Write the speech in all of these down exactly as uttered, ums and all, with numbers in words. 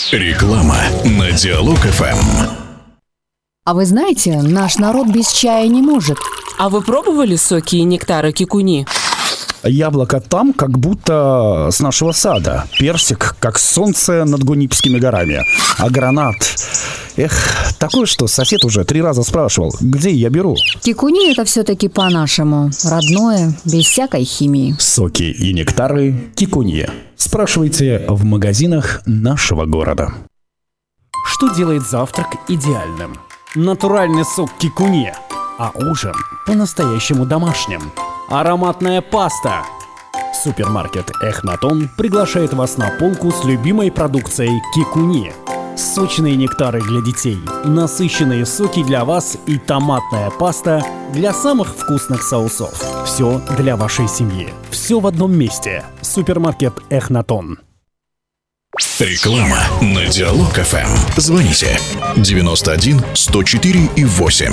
Реклама на Диалог эф эм. А вы знаете, наш народ без чая не может. А вы пробовали соки и нектары кикуни? Яблоко там, как будто с нашего сада. Персик, как солнце над Гунипскими горами. А гранат... Эх, такое, что сосед уже три раза спрашивал, где я беру. Кикуни — это все-таки по-нашему. Родное, без всякой химии. Соки и нектары кикуни. Спрашивайте в магазинах нашего города. Что делает завтрак идеальным? Натуральный сок кикуни. А ужин по-настоящему домашним. Ароматная паста. Супермаркет Эхнатон приглашает вас на полку с любимой продукцией кикуни. Сочные нектары для детей, насыщенные соки для вас и томатная паста для самых вкусных соусов. Все для вашей семьи. Все в одном месте. Супермаркет Эхнатон. Реклама на Диалог эф эм. Звоните девяносто один сто четыре и восемь.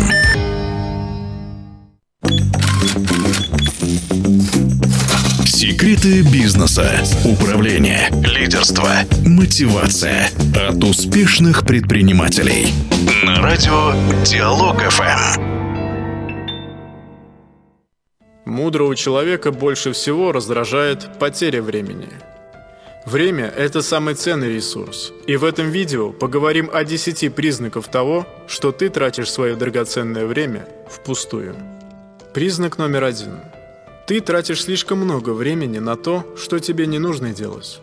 Секреты бизнеса, управления, лидерства, мотивация от успешных предпринимателей. На радио Диалог эф эм. Мудрого человека больше всего раздражает потеря времени. Время – это самый ценный ресурс. И в этом видео поговорим о десяти признаках того, что ты тратишь свое драгоценное время впустую. Признак номер один. Ты тратишь слишком много времени на то, что тебе не нужно делать.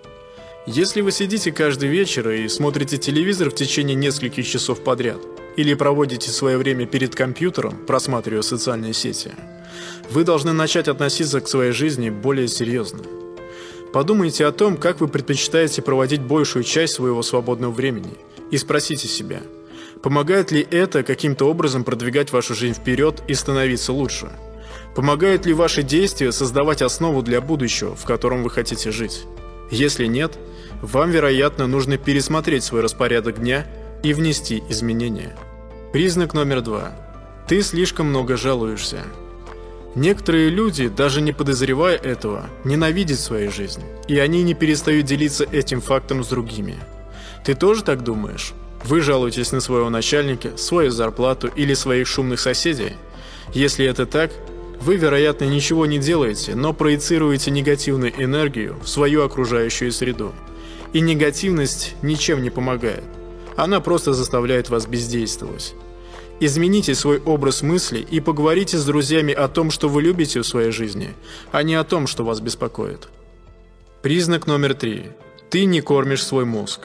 Если вы сидите каждый вечер и смотрите телевизор в течение нескольких часов подряд, или проводите свое время перед компьютером, просматривая социальные сети, вы должны начать относиться к своей жизни более серьезно. Подумайте о том, как вы предпочитаете проводить большую часть своего свободного времени, и спросите себя, помогает ли это каким-то образом продвигать вашу жизнь вперед и становиться лучше? Помогают ли ваши действия создавать основу для будущего, в котором вы хотите жить? Если нет, вам, вероятно, нужно пересмотреть свой распорядок дня и внести изменения. Признак номер два. Ты слишком много жалуешься. Некоторые люди, даже не подозревая этого, ненавидят свою жизнь, и они не перестают делиться этим фактом с другими. Ты тоже так думаешь? Вы жалуетесь на своего начальника, свою зарплату или своих шумных соседей? Если это так, вы, вероятно, ничего не делаете, но проецируете негативную энергию в свою окружающую среду. И негативность ничем не помогает. Она просто заставляет вас бездействовать. Измените свой образ мысли и поговорите с друзьями о том, что вы любите в своей жизни, а не о том, что вас беспокоит. Признак номер три. Ты не кормишь свой мозг.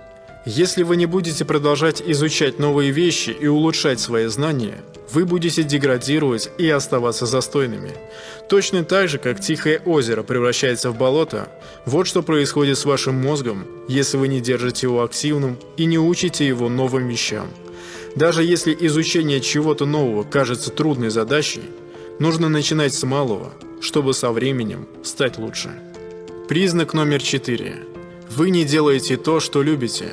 Если вы не будете продолжать изучать новые вещи и улучшать свои знания, вы будете деградировать и оставаться застойными. Точно так же, как тихое озеро превращается в болото, вот что происходит с вашим мозгом, если вы не держите его активным и не учите его новым вещам. Даже если изучение чего-то нового кажется трудной задачей, нужно начинать с малого, чтобы со временем стать лучше. Признак номер четыре. Вы не делаете то, что любите.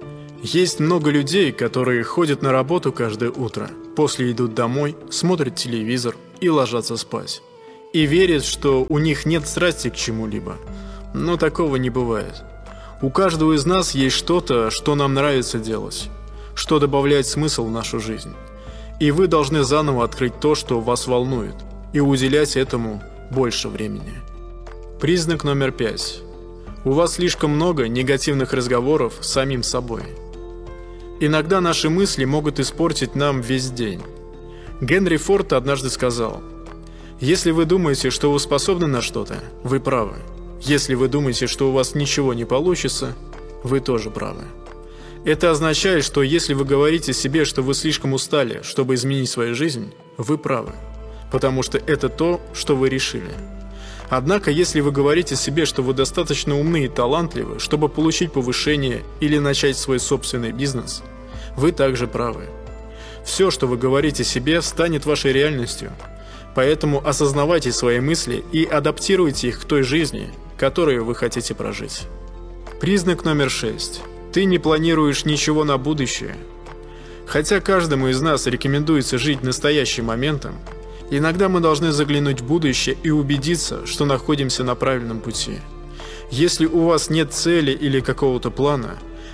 Есть много людей, которые ходят на работу каждое утро, после идут домой, смотрят телевизор и ложатся спать. И верят, что у них нет страсти к чему-либо. Но такого не бывает. У каждого из нас есть что-то, что нам нравится делать, что добавляет смысл в нашу жизнь. И вы должны заново открыть то, что вас волнует, и уделять этому больше времени. Признак номер пять. У вас слишком много негативных разговоров с самим собой. Иногда наши мысли могут испортить нам весь день. Генри Форд однажды сказал: «Если вы думаете, что вы способны на что-то, вы правы. Если вы думаете, что у вас ничего не получится, вы тоже правы». Это означает, что если вы говорите себе, что вы слишком устали, чтобы изменить свою жизнь, вы правы, потому что это то, что вы решили. Однако, если вы говорите себе, что вы достаточно умны и талантливы, чтобы получить повышение или начать свой собственный бизнес, вы также правы. Все, что вы говорите себе, станет вашей реальностью. Поэтому осознавайте свои мысли и адаптируйте их к той жизни, которую вы хотите прожить. Признак номер шесть. Ты не планируешь ничего на будущее. Хотя каждому из нас рекомендуется жить настоящим моментом, иногда мы должны заглянуть в будущее и убедиться, что находимся на правильном пути. Если у вас нет цели или какого-то плана,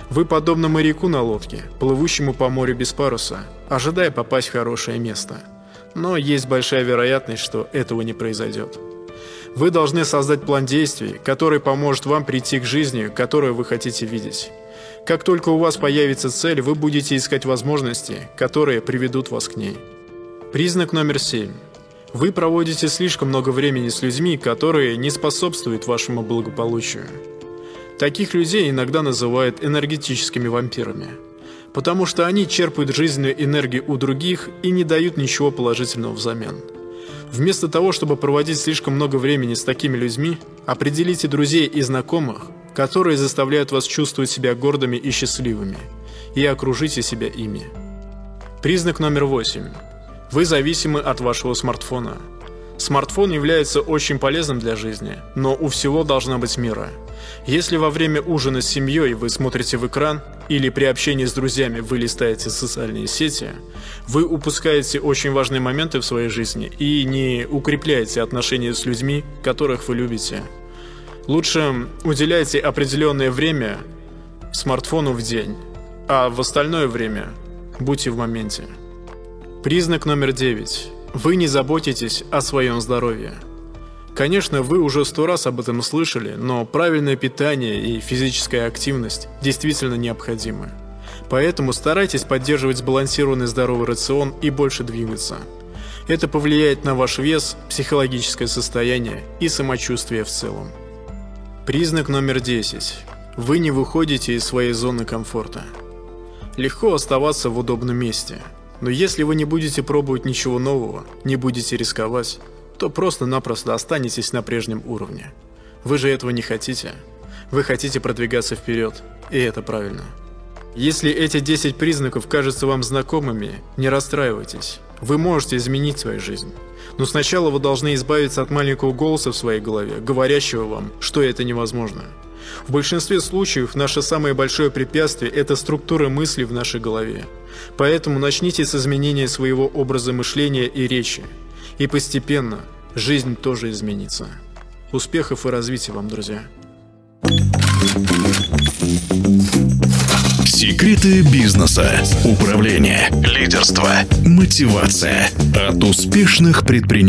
Вы подобны моряку на лодке, плывущему по морю без паруса, ожидая попасть в хорошее место. Но есть большая вероятность, что этого не произойдет. Вы должны создать план действий, который поможет вам прийти к жизни, которую вы хотите видеть. Как только у вас появится цель, вы будете искать возможности, которые приведут вас к ней. Признак номер семь. Вы проводите слишком много времени с людьми, которые не способствуют вашему благополучию. Таких людей иногда называют энергетическими вампирами, потому что они черпают жизненную энергию у других и не дают ничего положительного взамен. Вместо того, чтобы проводить слишком много времени с такими людьми, определите друзей и знакомых, которые заставляют вас чувствовать себя гордыми и счастливыми, и окружите себя ими. Признак номер восемь. Вы зависимы от вашего смартфона. Смартфон является очень полезным для жизни, но у всего должна быть мера. Если во время ужина с семьей вы смотрите в экран или при общении с друзьями вы листаете социальные сети, вы упускаете очень важные моменты в своей жизни и не укрепляете отношения с людьми, которых вы любите. Лучше уделяйте определенное время смартфону в день, а в остальное время будьте в моменте. Признак номер девять. Вы не заботитесь о своем здоровье. Конечно, вы уже сто раз об этом слышали, но правильное питание и физическая активность действительно необходимы. Поэтому старайтесь поддерживать сбалансированный здоровый рацион и больше двигаться. Это повлияет на ваш вес, психологическое состояние и самочувствие в целом. Признак номер десять. Вы не выходите из своей зоны комфорта. Легко оставаться в удобном месте. Но если вы не будете пробовать ничего нового, не будете рисковать, то просто-напросто останетесь на прежнем уровне. Вы же этого не хотите. Вы хотите продвигаться вперед, и это правильно. Если эти десять признаков кажутся вам знакомыми, не расстраивайтесь. Вы можете изменить свою жизнь. Но сначала вы должны избавиться от маленького голоса в своей голове, говорящего вам, что это невозможно. В большинстве случаев наше самое большое препятствие – это структура мыслей в нашей голове. Поэтому начните с изменения своего образа мышления и речи. И постепенно жизнь тоже изменится. Успехов и развития вам, друзья! Секреты бизнеса, управление, лидерство, мотивация. От успешных предпринимателей